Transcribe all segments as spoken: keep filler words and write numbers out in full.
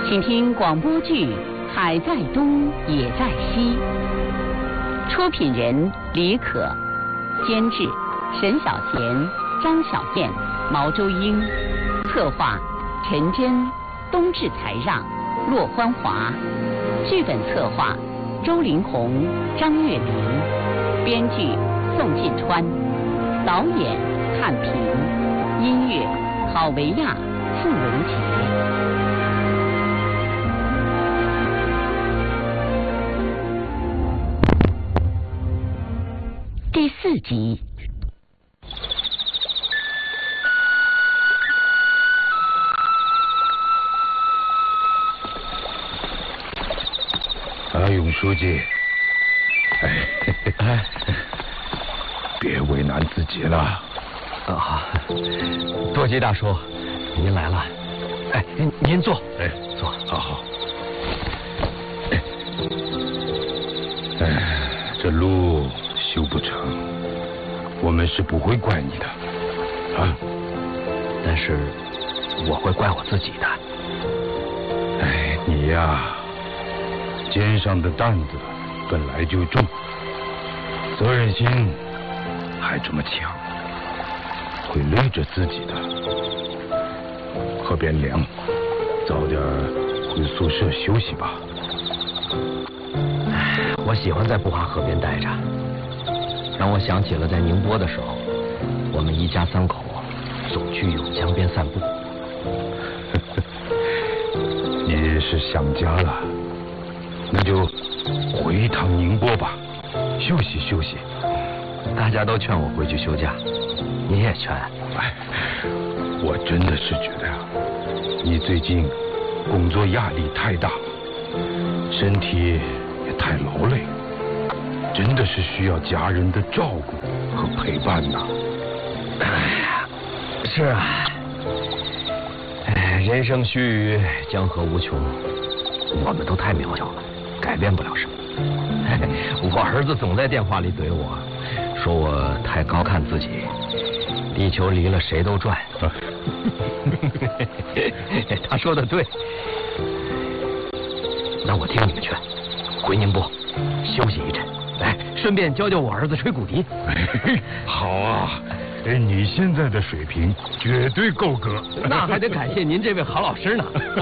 请听广播剧《海在东也在西》，出品人李可，监制沈小贤、张小燕、毛周英，策划陈真、冬至才让、骆欢华，剧本策划周林红、张月玲，编剧宋进川，导演汉平，音乐郝维亚、傅文杰。第四集。 阿勇书记，哎，哎，别为难自己了。 啊，多吉大叔，您来了。哎，您坐。 哎， 坐。 好好。哎，这路修不成，我们是不会怪你的，啊。 但是我会怪我自己的。 哎，你呀，肩上的担子本来就重，责任心还这么强，会累着自己的。河边凉，早点回宿舍休息吧。 我喜欢在布华河边待着，让我想起了在宁波的时候，我们一家三口总去永江边散步。 你是想家了，那就回一趟宁波吧，休息休息。 大家都劝我回去休假，你也劝。 哎，我真的是觉得呀，你最近工作压力太大，身体也太劳累，真的是需要家人的照顾和陪伴呐。 哎呀，是啊，哎，人生须臾，江河无穷，我们都太渺小了，改变不了什么。我儿子总在电话里怼我，说我太高看自己，地球离了谁都转。他说的对，那我听你们劝，回宁波休息一阵，来顺便教教我儿子吹骨笛。 好啊，哎，你现在的水平绝对够格。 那还得感谢您这位好老师呢。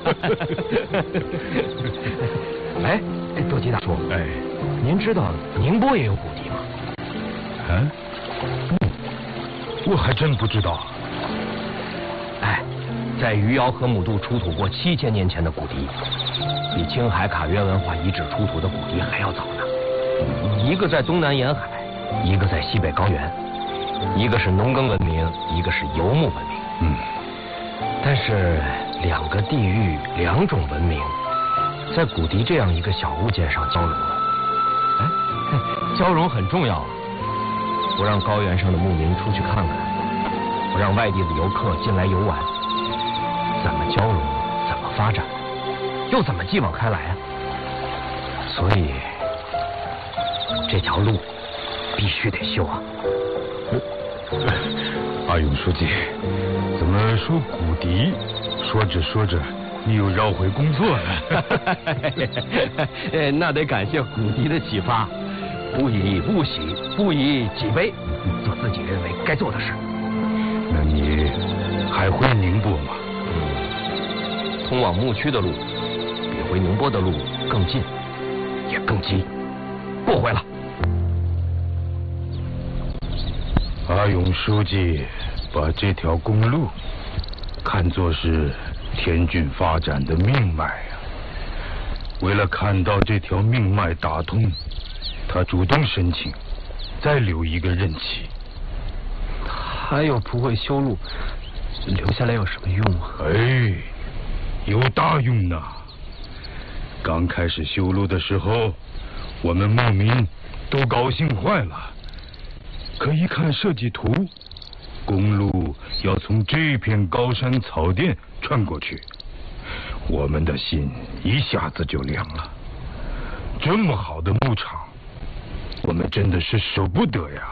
哎，多吉大叔， 哎， 您知道宁波也有骨笛吗？ 嗯，不，我还真不知道。 哎，在余姚河姆渡出土过七千年前的骨笛，比青海卡约文化遗址出土的骨笛还要早呢。一个在东南沿海，一个在西北高原，一个是农耕文明，一个是游牧文明。 嗯， 但是两个地域，两种文明，在骨笛这样一个小物件上交融了。哎，交融很重要啊！我让高原上的牧民出去看看，我让外地的游客进来游玩，怎么交融，怎么发展，又怎么继往开来啊？所以这条路必须得修啊！ 阿勇书记，怎么说骨笛？说着说着，你又绕回工作了。 那得感谢骨笛的启发，不以物喜，不以己悲，做自己认为该做的事。 那你还回宁波吗？ 嗯，通往牧区的路比回宁波的路更近，也更急，不回了。 阿勇书记把这条公路看作是田郡发展的命脉啊！为了看到这条命脉打通，他主动申请再留一个任期。 他又不会修路，留下来有什么用啊？ 哎，有大用呐！刚开始修路的时候，我们牧民都高兴坏了。可一看设计图，公路要从这片高山草甸穿过去，我们的心一下子就凉了。这么好的牧场，我们真的是舍不得呀。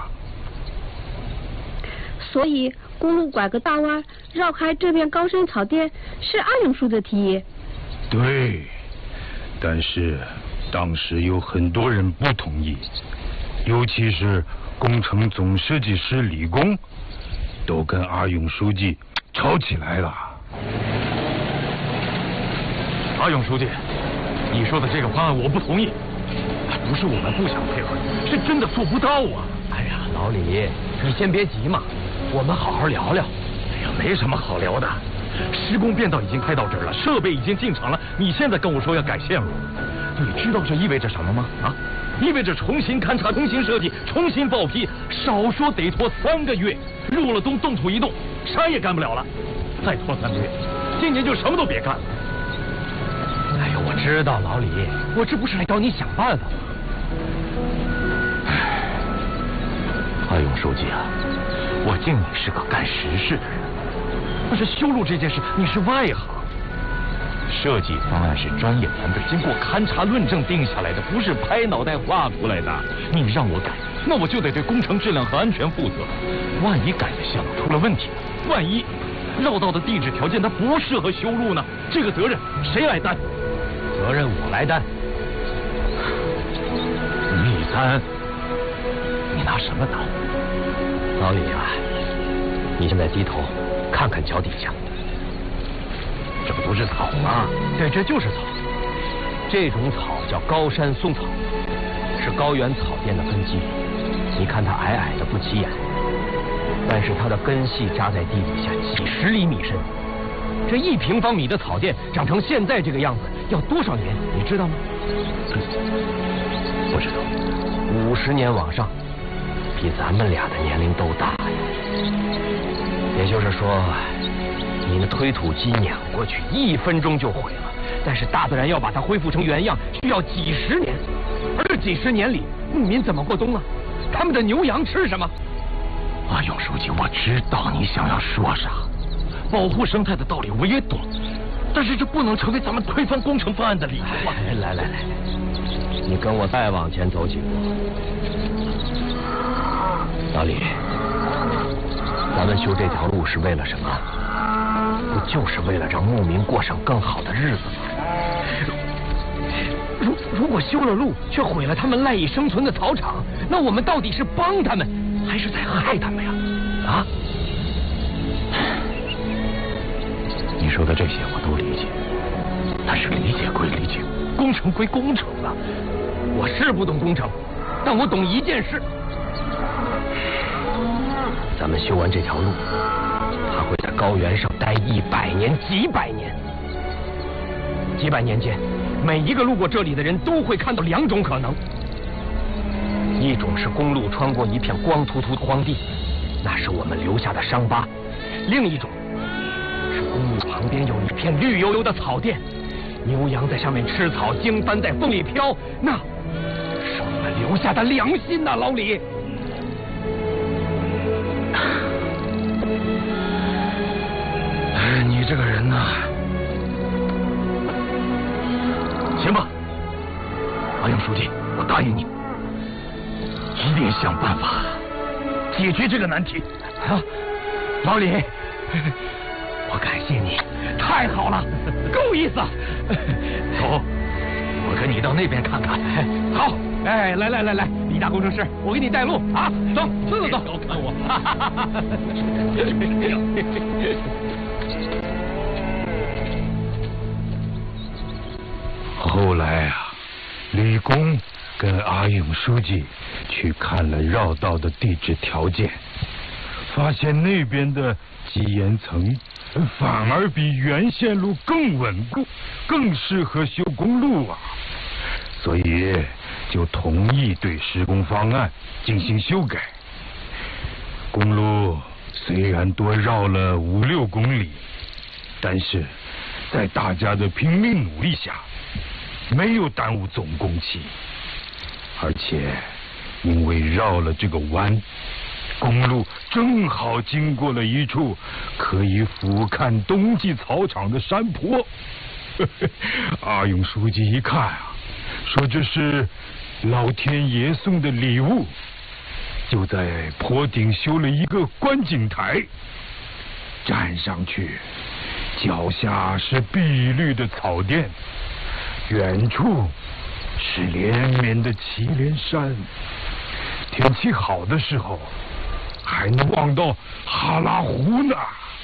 所以公路拐个大弯，绕开这片高山草甸，是阿勇叔的提议。 对，但是当时有很多人不同意，尤其是工程总设计师李工，都跟阿勇书记吵起来了。 阿勇书记，你说的这个方案我不同意，不是我们不想配合，是真的做不到啊！ 哎呀，老李，你先别急嘛，我们好好聊聊。 哎呀，没什么好聊的，施工变道已经开到这儿了，设备已经进场了，你现在跟我说要改线路，你知道这意味着什么吗？啊，意味着重新勘察、重新设计、重新报批，少说得拖三个月。入了冬，动土一动，啥也干不了了。再拖三个月，今年就什么都别干了。 哎呀，我知道，老李，我这不是来找你想办法吗？ 阿勇书记啊，我敬你是个干实事的人，但是修路这件事你是外行，设计方案是专业团队经过勘察论证定下来的，不是拍脑袋画出来的。你让我改，那我就得对工程质量和安全负责。万一改的线路出了问题，万一绕道的地质条件它不适合修路呢？这个责任谁来担？ 责任我来担。 你担？你拿什么担？ 老李啊，你现在低头看看脚底下， 这不都是草吗？ 对，这就是草。这种草叫高山松草，是高原草甸的根基。你看它矮矮的不起眼，但是它的根系扎在地底下几十厘米深。这一平方米的草甸长成现在这个样子，要多少年？你知道吗？ 不知道。 五十年往上，比咱们俩的年龄都大呀。也就是说，你那推土机碾过去，一分钟就毁了。但是大自然要把它恢复成原样，需要几十年。而这几十年里，牧民怎么过冬啊？他们的牛羊吃什么？ 阿勇书记，我知道你想要说啥，保护生态的道理我也懂，但是这不能成为咱们推翻工程方案的理由啊！ 来来来，你跟我再往前走几步。老李，咱们修这条路是为了什么？不就是为了让牧民过上更好的日子吗？如如果修了路，却毁了他们赖以生存的草场，那我们到底是帮他们，还是在害他们呀？啊？ 你说的这些我都理解，但是理解归理解，工程归工程啊。 我是不懂工程，但我懂一件事。咱们修完这条路，它会在高原上待一百年、几百年。几百年间，每一个路过这里的人都会看到两种可能：一种是公路穿过一片光秃秃的荒地，那是我们留下的伤疤；另一种是公路旁边有一片绿油油的草甸，牛羊在上面吃草，经幡在风里飘，那是我们留下的良心呐、啊，老李。 你这个人呐、啊，行吧，阿勇书记，我答应你，一定想办法解决这个难题。 啊，老李，我感谢你，太好了，够意思。 走，我跟你到那边看看。 好，哎，来来来来，李大工程师，我给你带路啊，走，走走走， 小看我。 后来啊，李工跟阿勇书记去看了绕道的地质条件，发现那边的基岩层反而比原线路更稳固，更适合修公路啊，所以就同意对施工方案进行修改。公路虽然多绕了五六公里，但是在大家的拼命努力下，没有耽误总工期，而且因为绕了这个弯，公路正好经过了一处可以俯瞰冬季草场的山坡。阿勇书记一看啊，说这是老天爷送的礼物，就在坡顶修了一个观景台，站上去脚下是碧绿的草甸，远处是连绵的祁连山。天气好的时候，还能望到哈拉湖呢。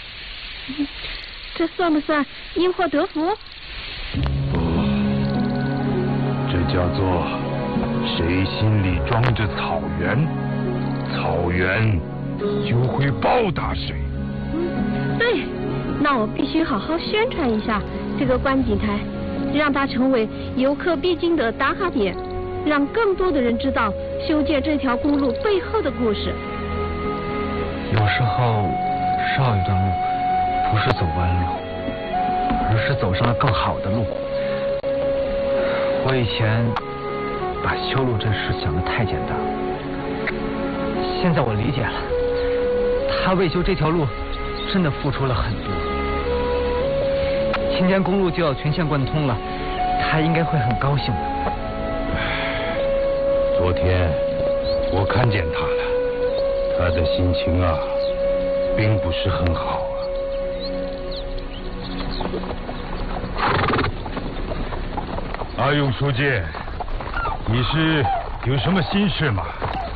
这算不算因祸得福？ 不，这叫做谁心里装着草原，草原就会报答谁。 嗯，对，那我必须好好宣传一下这个观景台，让它成为游客必经的打卡点，让更多的人知道修建这条公路背后的故事。 有时候少一段路不是走弯路，而是走上了更好的路。我以前把修路这事想得太简单了，现在我理解了，他为修这条路真的付出了很多。今年公路就要全线贯通了，他应该会很高兴的。 昨天我看见他了，他的心情啊并不是很好啊。阿勇书记，你是有什么心事吗？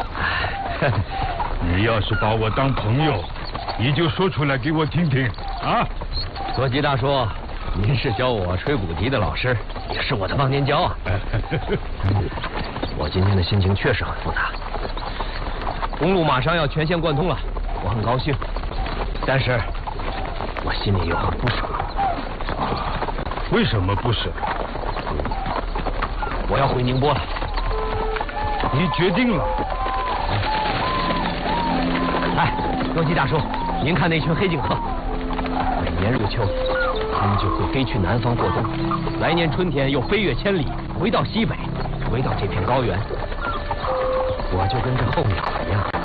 你要是把我当朋友，你就说出来给我听听啊。 罗吉大叔，您是教我吹骨笛的老师，也是我的忘年交啊。我今天的心情确实很复杂。公路马上要全线贯通了，我很高兴，但是我心里又很不舍。 啊，为什么不舍？ 我要回宁波了。 你决定了？ 哎，罗吉大叔，您看那群黑颈鹤，每年入秋，他们就会飞去南方过冬，来年春天又飞越千里，回到西北，回到这片高原。我就跟这候鸟一样，